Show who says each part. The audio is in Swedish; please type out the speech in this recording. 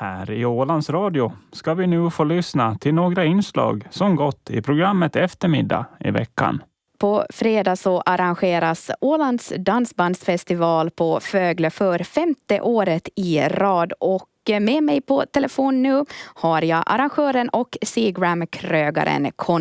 Speaker 1: Här i Ålands Radio ska vi nu få lyssna till några inslag som gått i programmet Eftermiddag i veckan.
Speaker 2: På fredag så arrangeras Ålands dansbandsfestival på Fögle för 5:e året i rad, och med mig på telefon nu har jag arrangören och Seagram-krögaren Conny